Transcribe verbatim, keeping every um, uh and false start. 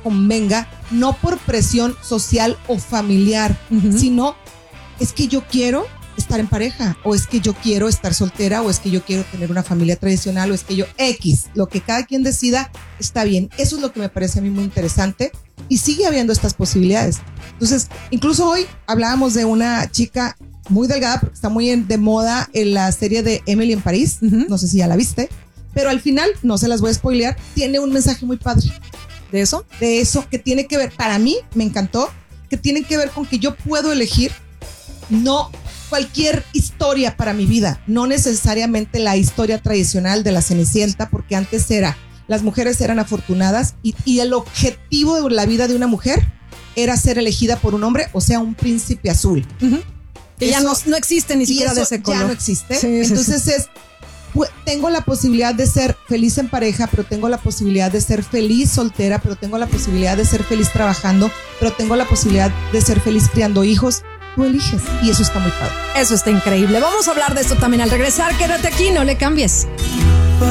convenga, no por presión social o familiar, uh-huh. sino es que yo quiero estar en pareja, o es que yo quiero estar soltera, o es que yo quiero tener una familia tradicional, o es que yo X, lo que cada quien decida está bien. Eso es lo que me parece a mí muy interesante y sigue habiendo estas posibilidades. Entonces, incluso hoy hablábamos de una chica muy delgada porque está muy en, de moda en la serie de Emily en París, uh-huh. no sé si ya la viste, pero al final, no se las voy a spoilear, tiene un mensaje muy padre. ¿De eso? De eso que tiene que ver, para mí me encantó, que tiene que ver con que yo puedo elegir no cualquier historia para mi vida, no necesariamente la historia tradicional de la Cenicienta, porque antes era, las mujeres eran afortunadas y, y el objetivo de la vida de una mujer era ser elegida por un hombre, o sea, un príncipe azul. Uh-huh. Que eso, ya no, no existe ni siquiera de ese color. Ya no existe. Sí, Entonces sí, sí. es, pues, tengo la posibilidad de ser feliz en pareja, pero tengo la posibilidad de ser feliz soltera, pero tengo la posibilidad de ser feliz trabajando, pero tengo la posibilidad de ser feliz criando hijos. Tú eliges y eso está muy padre. Eso está increíble. Vamos a hablar de esto también al regresar. Quédate aquí, no le cambies.